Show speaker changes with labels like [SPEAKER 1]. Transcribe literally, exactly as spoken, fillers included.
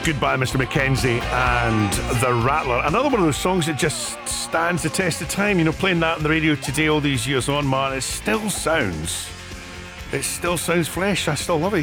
[SPEAKER 1] Goodbye, Mister Mackenzie and The Rattler. Another one of those songs that just stands the test of time. You know, playing that on the radio today, all these years on, man, it still sounds, it still sounds fresh. I still love it.